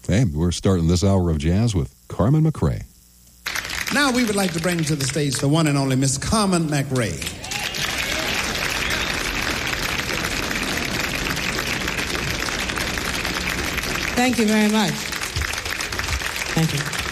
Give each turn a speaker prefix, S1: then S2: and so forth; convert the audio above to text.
S1: Hey, we're starting this hour of jazz with Carmen McRae.
S2: Now we would like to bring to the stage the one and only Miss Carmen McRae.
S3: Thank you very much. Thank you.